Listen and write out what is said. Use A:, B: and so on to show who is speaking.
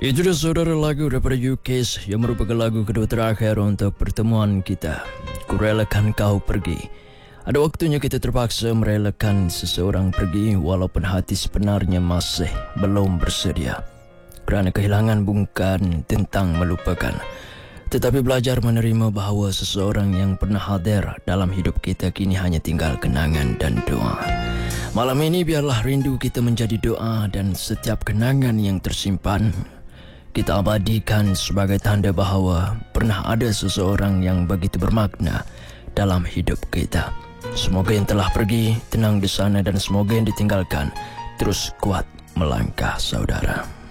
A: Itu dia saudara lagu daripada UK's yang merupakan lagu kedua terakhir untuk pertemuan kita. Kurelakan kau pergi. Ada waktunya kita terpaksa merelakan seseorang pergi walaupun hati sebenarnya masih belum bersedia. Kerana kehilangan bukan tentang melupakan, tetapi belajar menerima bahawa seseorang yang pernah hadir dalam hidup kita kini hanya tinggal kenangan dan doa. Malam ini biarlah rindu kita menjadi doa dan setiap kenangan yang tersimpan kita abadikan sebagai tanda bahawa pernah ada seseorang yang begitu bermakna dalam hidup kita. Semoga yang telah pergi tenang di sana dan semoga yang ditinggalkan terus kuat melangkah, saudara.